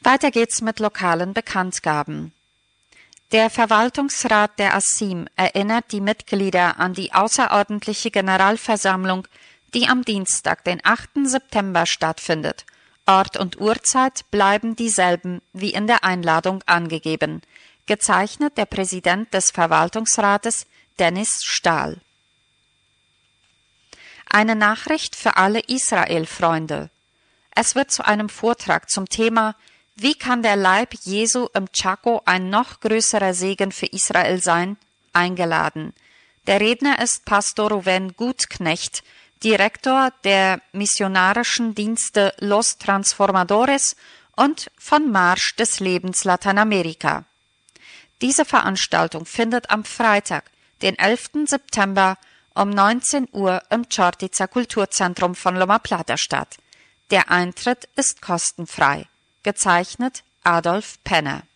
Weiter geht's mit lokalen Bekanntgaben. Der Verwaltungsrat der ASIM erinnert die Mitglieder an die außerordentliche Generalversammlung, die am Dienstag, den 8. September stattfindet. Ort und Uhrzeit bleiben dieselben wie in der Einladung angegeben. Gezeichnet der Präsident des Verwaltungsrates, Dennis Stahl. Eine Nachricht für alle Israel-Freunde. Es wird zu einem Vortrag zum Thema Wie kann der Leib Jesu im Chaco ein noch größerer Segen für Israel sein? Eingeladen. Der Redner ist Pastor Ruven Gutknecht, Direktor der missionarischen Dienste Los Transformadores und von Marsch des Lebens Lateinamerika. Diese Veranstaltung findet am Freitag, den 11. September um 19 Uhr im Chortica Kulturzentrum von Loma Plata statt. Der Eintritt ist kostenfrei. Gezeichnet Adolf Penner.